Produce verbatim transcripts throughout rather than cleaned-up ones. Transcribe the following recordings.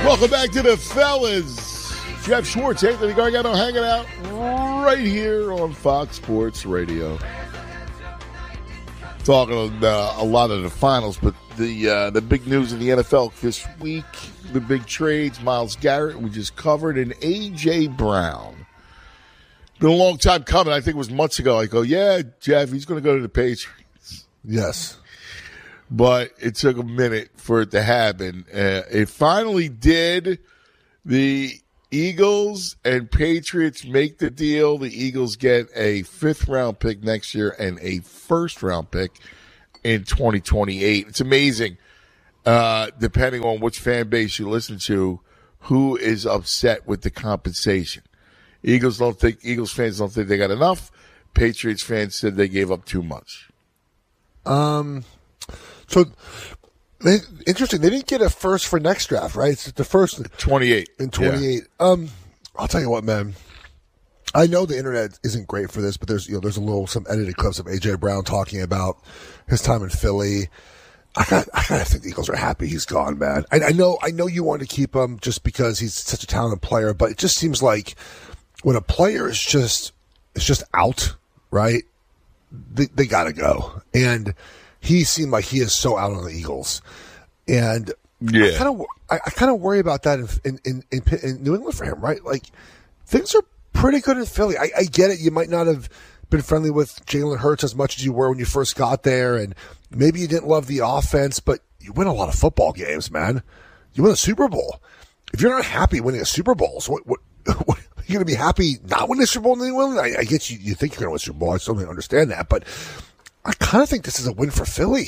Welcome back to the fellas. Jeff Schwartz, Anthony Gargano hanging out right here on Fox Sports Radio. Talking uh, a lot of the finals, but the uh, the big news in the N F L this week, the big trades, Myles Garrett, we just covered, and A J. Brown. Been a long time coming. I think it was months ago. I go, yeah, Jeff, he's going to go to the Patriots. Yes. But it took a minute for it to happen. Uh, it finally did. The Eagles and Patriots make the deal. The Eagles get a fifth-round pick next year and a first-round pick in twenty twenty-eight. It's amazing, uh, depending on which fan base you listen to, who is upset with the compensation. Eagles don't think Eagles fans don't think they got enough. Patriots fans said they gave up too much. Um. So, they, interesting. They didn't get a first for next draft, right? It's the first twenty-eight in twenty-eight. Yeah. Um, I'll tell you what, man. I know the internet isn't great for this, but there's you know there's a little some edited clips of A J. Brown talking about his time in Philly. I got I gotta think the Eagles are happy he's gone, man. I, I know I know you want to keep him just because he's such a talented player, but it just seems like when a player is just is just out, right? They, they gotta go. And he seemed like he is so out on the Eagles, and yeah. I kind of I, I kind of worry about that in in, in in New England for him, right? Like things are pretty good in Philly. I, I get it. You might not have been friendly with Jalen Hurts as much as you were when you first got there, and maybe you didn't love the offense, but you win a lot of football games, man. You win a Super Bowl. If you're not happy winning a Super Bowl, so what? What, what are you going to be happy not winning a Super Bowl in New England? I, I get you. You think you're going to win a Super Bowl. I still don't understand that, but I kind of think this is a win for Philly.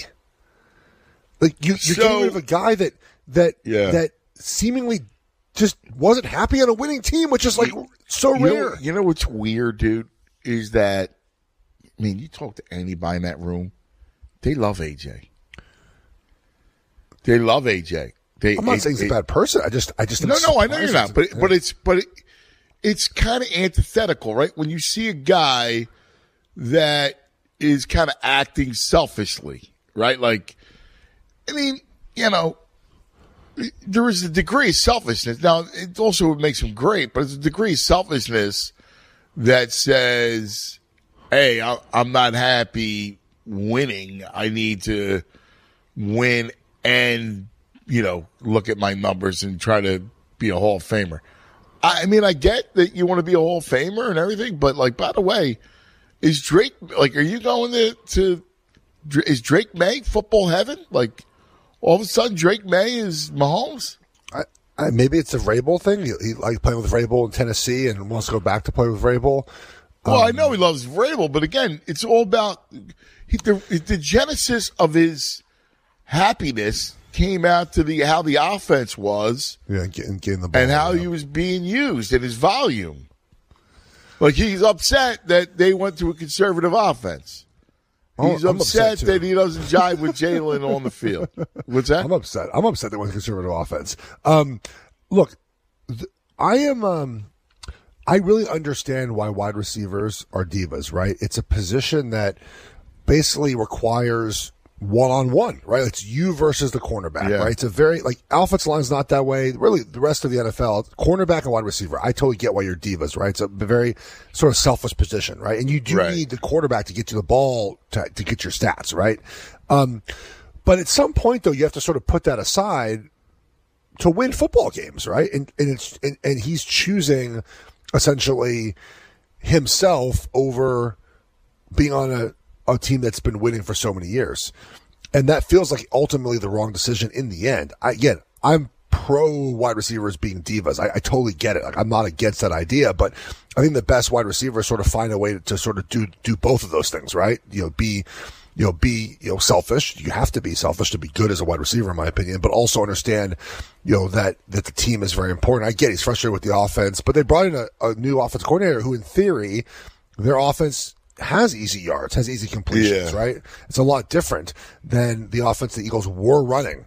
Like you, you're so, getting rid of a guy that that yeah. that seemingly just wasn't happy on a winning team, which is like you, so you rare. Know, you know what's weird, dude, is that I mean, you talk to anybody in that room, they love A J. They love A J. They, I'm not it, saying he's it, a bad person. I just, I just no, no, I know you're not, but yeah. but it's but it, it's kind of antithetical, right? When you see a guy that is kind of acting selfishly, right? Like, I mean, you know, there is a degree of selfishness. Now, it also makes him great, but it's a degree of selfishness that says, hey, I'm not happy winning. I need to win and, you know, look at my numbers and try to be a Hall of Famer. I mean, I get that you want to be a Hall of Famer and everything, but, like, by the way, is Drake, like, are you going to, to is Drake May football heaven? Like, all of a sudden, Drake May is Mahomes? I, I, maybe it's a Vrabel thing. He, he likes playing with Vrabel in Tennessee and wants to go back to play with Vrabel. Well, um, I know he loves Vrabel, but again, it's all about he, the, the genesis of his happiness came out to the how the offense was, yeah, getting, getting the ball, and how yeah. he was being used and his volume. Like, he's upset that they went to a conservative offense. He's I'm upset, upset that he doesn't jive with Jalen on the field. What's that? I'm upset. I'm upset they went to conservative offense. Um, look, th- I am. Um, I really understand why wide receivers are divas, right? It's a position that basically requires one-on-one, right? It's you versus the cornerback, yeah. right? It's a very, like, offensive line's not that way. Really, the rest of the N F L, cornerback and wide receiver, I totally get why you're divas, right? It's a very sort of selfish position, right? And you do right. need the quarterback to get you the ball to, to get your stats, right? Um, but at some point, though, you have to sort of put that aside to win football games, right? And, and it's, and, and he's choosing essentially himself over being on a, a team that's been winning for so many years. And that feels like ultimately the wrong decision in the end. I, again, I'm pro wide receivers being divas. I, I totally get it. Like, I'm not against that idea, but I think the best wide receivers sort of find a way to, to sort of do, do both of those things, right? You know, be, you know, be, you know, selfish. You have to be selfish to be good as a wide receiver, in my opinion, but also understand, you know, that, that the team is very important. I get he's frustrated with the offense, but they brought in a, a new offense coordinator who, in theory, their offense has easy yards, has easy completions, yeah. right? It's a lot different than the offense the Eagles were running.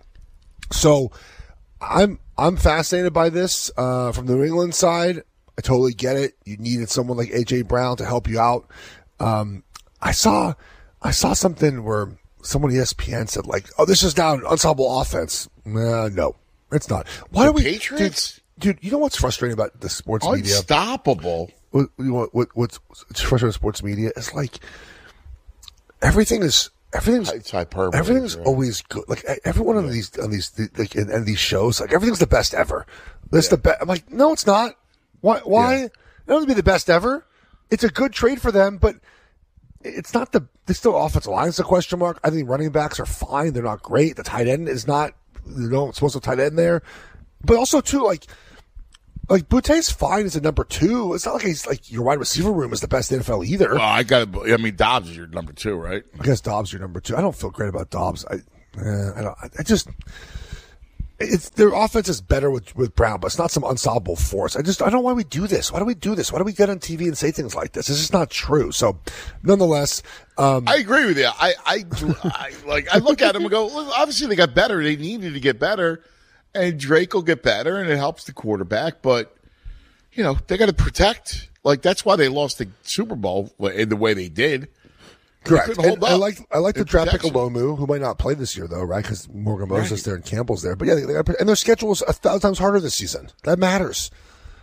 So I'm I'm fascinated by this uh, from the New England side. I totally get it. You needed someone like A J. Brown to help you out. Um, I saw I saw something where someone at E S P N said, like, oh, this is now an unstoppable offense. Uh, no. It's not. Why the do we, Patriots? Dude, dude, you know what's frustrating about the sports media? Unstoppable. What, what, what, what's frustrating about sports media is like everything is everything's it's hyperbole. Everything's right? always good. Like every one of yeah. these on these like and, and these shows, like everything's the best ever. That's yeah. the best. I'm like, no, it's not. Why? Why? Yeah. It doesn't be the best ever. It's a good trade for them, but it's not the. This still offensive line is a question mark. I think running backs are fine. They're not great. The tight end is not. You know, supposed to tight end there, but also too like. Like, Boute's fine as a number two. It's not like he's like your wide receiver room is the best in the N F L either. Well, I got. I mean, Dobbs is your number two, right? I guess Dobbs is your number two. I don't feel great about Dobbs. I, eh, I don't. I just. It's their offense is better with with Brown, but it's not some unsolvable force. I just I don't know why we do this. Why do we do this? Why do we get on T V and say things like this? It's just not true. So, nonetheless, um, I agree with you. I I, I like I look at them and go, well, obviously they got better. They needed to get better. And Drake will get better, and it helps the quarterback. But, you know, they got to protect. Like, that's why they lost the Super Bowl in the way they did. Correct. They hold up. I like I like the draft pick Alomu, who might not play this year, though, right? Because Morgan Moses right. there and Campbell's there. But, yeah, they, they gotta, and their schedule is a thousand times harder this season. That matters.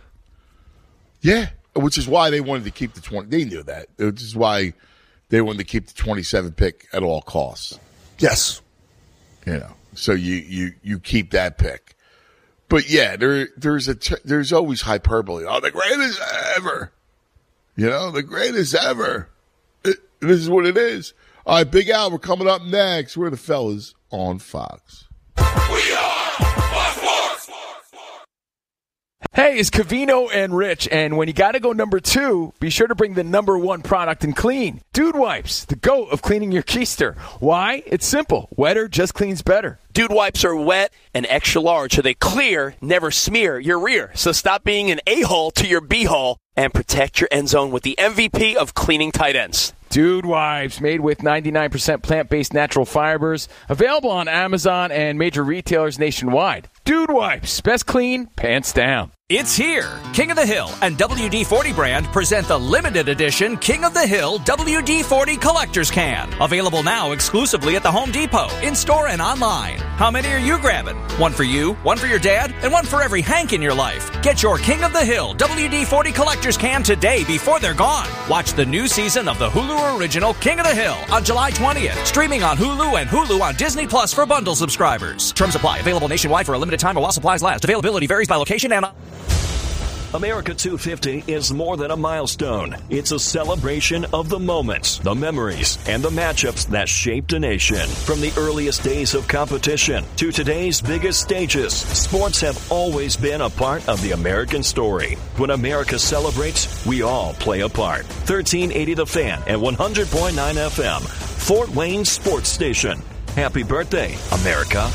Yeah, which is why they wanted to keep the twenty. They knew that. Which is why they wanted to keep the twenty-seven pick at all costs. Yes. You know. So you, you, you keep that pick, but yeah, there there's a there's always hyperbole. Oh, the greatest ever, you know, the greatest ever. It, this is what it is. All right, Big Al, we're coming up next. We're the fellas on Fox. We are Fox Sports. Hey, it's Covino and Rich, and when you got to go number two, be sure to bring the number one product in clean. Dude Wipes, the GOAT of cleaning your keister. Why? It's simple. Wetter just cleans better. Dude Wipes are wet and extra large, so they clear, never smear your rear. So stop being an a-hole to your b-hole and protect your end zone with the M V P of cleaning tight ends. Dude Wipes, made with ninety-nine percent plant-based natural fibers. Available on Amazon and major retailers nationwide. Dude Wipes, best clean, pants down. It's here. King of the Hill and W D forty brand present the limited edition King of the Hill W D forty Collector's Can. Available now exclusively at the Home Depot, in-store and online. How many are you grabbing? One for you, one for your dad, and one for every Hank in your life. Get your King of the Hill W D forty Collector's Can today before they're gone. Watch the new season of the Hulu original King of the Hill on July twentieth. Streaming on Hulu and Hulu on Disney Plus for bundle subscribers. Terms apply. Available nationwide for a limited time while supplies last. Availability varies by location and... America two fifty is more than a milestone. It's a celebration of the moments, the memories, and the matchups that shaped a nation. From the earliest days of competition to today's biggest stages, sports have always been a part of the American story. When America celebrates, we all play a part. thirteen eighty The Fan and one hundred point nine F M, Fort Wayne Sports Station. Happy birthday, America.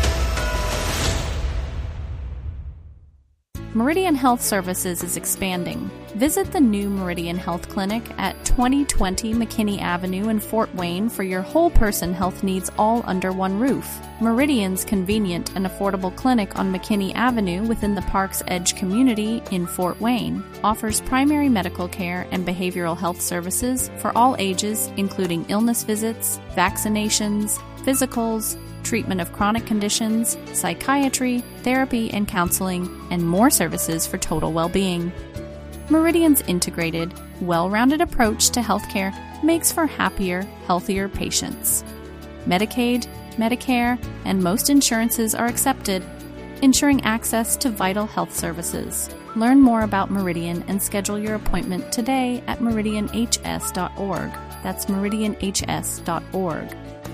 Meridian Health Services is expanding. Visit the new Meridian Health Clinic at twenty twenty McKinney Avenue in Fort Wayne for your whole person health needs all under one roof. Meridian's convenient and affordable clinic on McKinney Avenue within the Park's Edge community in Fort Wayne offers primary medical care and behavioral health services for all ages, including illness visits, vaccinations, physicals, treatment of chronic conditions, psychiatry, therapy and counseling, and more services for total well-being. Meridian's integrated, well-rounded approach to healthcare makes for happier, healthier patients. Medicaid, Medicare, and most insurances are accepted, ensuring access to vital health services. Learn more about Meridian and schedule your appointment today at meridian h s dot org. That's meridian h s dot org.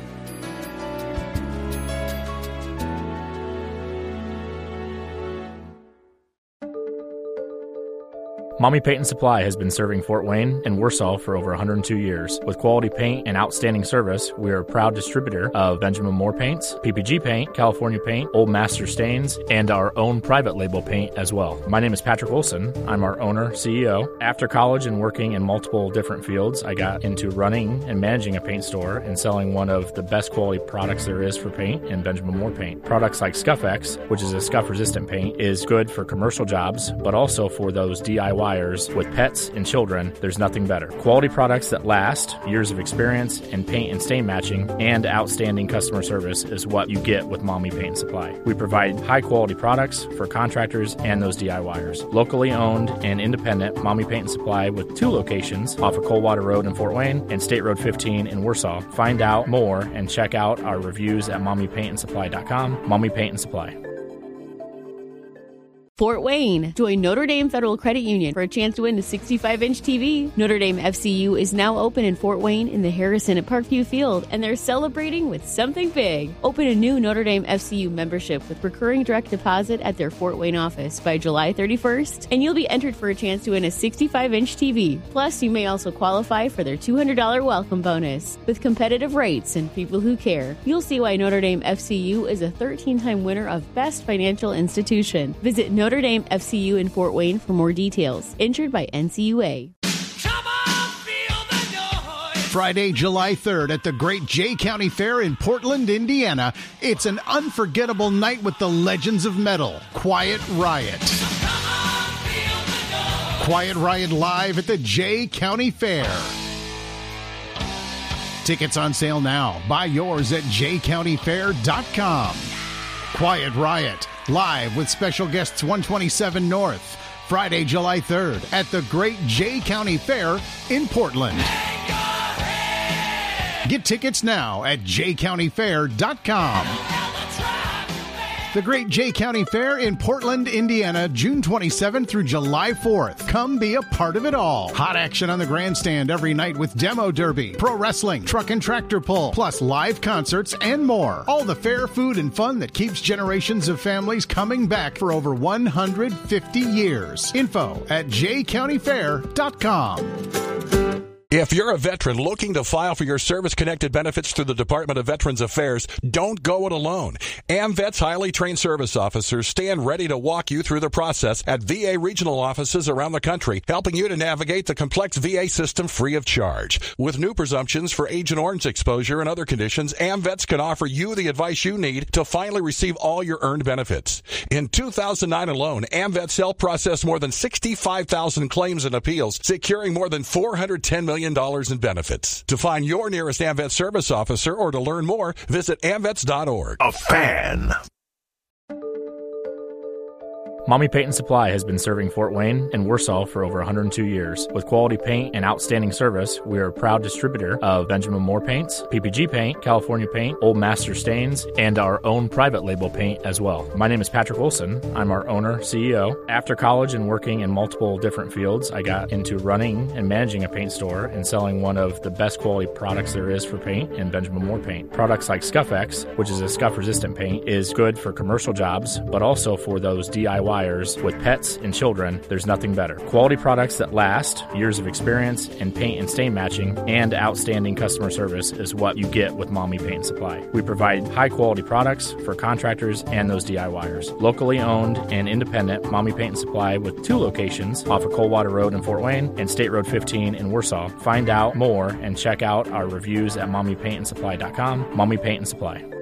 Mommy Paint and Supply has been serving Fort Wayne and Warsaw for over one hundred two years. With quality paint and outstanding service, we are a proud distributor of Benjamin Moore Paints, P P G Paint, California Paint, Old Master Stains, and our own private label paint as well. My name is Patrick Wilson. I'm our owner, C E O. After college and working in multiple different fields, I got into running and managing a paint store and selling one of the best quality products there is for paint in Benjamin Moore Paint. Products like Scuff X, which is a scuff-resistant paint, is good for commercial jobs, but also for those D I Y DIYers with pets and children, there's nothing better. Quality products that last, years of experience in paint and stain matching, and outstanding customer service is what you get with Mommy Paint and Supply. We provide high-quality products for contractors and those DIYers. Locally owned and independent, Mommy Paint and Supply with two locations off of Coldwater Road in Fort Wayne and State Road fifteen in Warsaw. Find out more and check out our reviews at mommy paint and supply dot com. Mommy Paint and Supply. Fort Wayne. Join Notre Dame Federal Credit Union for a chance to win a sixty-five inch T V. Notre Dame F C U is now open in Fort Wayne in the Harrison at Parkview Field, and they're celebrating with something big. Open a new Notre Dame F C U membership with recurring direct deposit at their Fort Wayne office by July thirty-first, and you'll be entered for a chance to win a sixty-five inch T V. Plus, you may also qualify for their two hundred dollars welcome bonus. With competitive rates and people who care, you'll see why Notre Dame F C U is a thirteen-time winner of Best Financial Institution. Visit Notre Dame F C U in Fort Wayne for more details. Insured by N C U A. Friday, July third at the Great Jay County Fair in Portland, Indiana. It's an unforgettable night with the legends of metal, Quiet Riot. Quiet Riot live at the Jay County Fair. Tickets on sale now. Buy yours at jay county fair dot com. Quiet Riot, live with special guests one twenty-seven North, Friday, July third at the Great Jay County Fair in Portland. Get tickets now at jay county fair dot com. The Great Jay County Fair in Portland, Indiana, June twenty-seventh through July fourth. Come be a part of it all. Hot action on the grandstand every night with demo derby, pro wrestling, truck and tractor pull, plus live concerts and more. All the fair food and fun that keeps generations of families coming back for over one hundred fifty years. Info at jay county fair dot com. If you're a veteran looking to file for your service-connected benefits through the Department of Veterans Affairs, don't go it alone. AmVet's highly trained service officers stand ready to walk you through the process at V A regional offices around the country, helping you to navigate the complex V A system free of charge. With new presumptions for Agent Orange exposure and other conditions, AmVets can offer you the advice you need to finally receive all your earned benefits. In two thousand nine alone, AmVets helped process more than sixty-five thousand claims and appeals, securing more than four hundred ten million dollars in benefits. To find your nearest AmVet service officer or to learn more, visit amvets dot org. A fan. Mommy Paint and Supply has been serving Fort Wayne and Warsaw for over one hundred two years. With quality paint and outstanding service, we are a proud distributor of Benjamin Moore paints, P P G paint, California paint, Old Master stains, and our own private label paint as well. My name is Patrick Wilson. I'm our owner, C E O. After college and working in multiple different fields, I got into running and managing a paint store and selling one of the best quality products there is for paint in Benjamin Moore paint. Products like Scuff-X, which is a scuff-resistant paint, is good for commercial jobs, but also for those D I Y with pets and children, there's nothing better. Quality products that last, years of experience in paint and stain matching, and outstanding customer service is what you get with Mommy Paint and Supply. We provide high-quality products for contractors and those DIYers. Locally owned and independent, Mommy Paint and Supply with two locations off of Coldwater Road in Fort Wayne and State Road fifteen in Warsaw. Find out more and check out our reviews at mommy paint and supply dot com. Mommy Paint and Supply.